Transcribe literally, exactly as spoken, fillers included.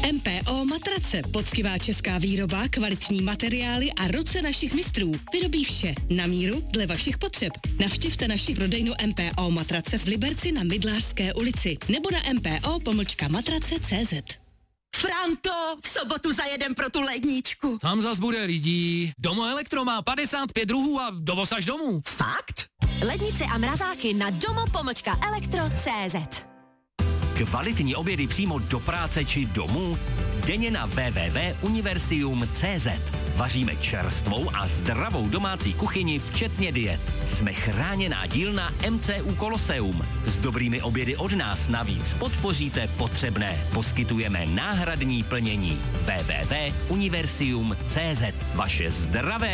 M P O Matrace, poctivá česká výroba, kvalitní materiály a ruce našich mistrů. Vyrobí vše na míru dle vašich potřeb. Navštivte naši prodejnu M P O Matrace v Liberci na Mydlářské ulici nebo na mpo pomlčka matrace tečka cé zet. Franto, v sobotu zajedem pro tu ledničku. Tam zas bude lidí. Domo Elektro má padesát pět druhů a dovoz až domů. Fakt? Lednice a mrazáky na domo pomlčka elektro tečka cé zet. Kvalitní obědy přímo do práce či domů? Denně na w w w tečka universium tečka cé zet. Vaříme čerstvou a zdravou domácí kuchyni, včetně diet. Jsme chráněná dílna M C U Koloseum. S dobrými obědy od nás navíc podpoříte potřebné. Poskytujeme náhradní plnění. w w w tečka universium tečka cé zet. Vaše zdravé